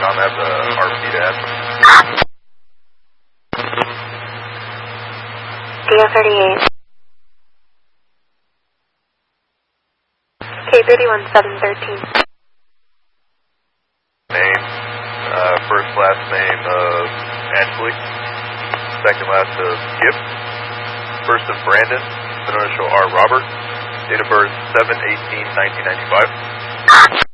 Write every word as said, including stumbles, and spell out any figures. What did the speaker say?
Tom have the R P to add? D O thirty-eight. K thirty-one seven thirteen. Name, uh, first last name of Ashley, second last of Skip, first of Brandon, middle initial R Robert, date of birth seven eighteen nineteen ninety-five.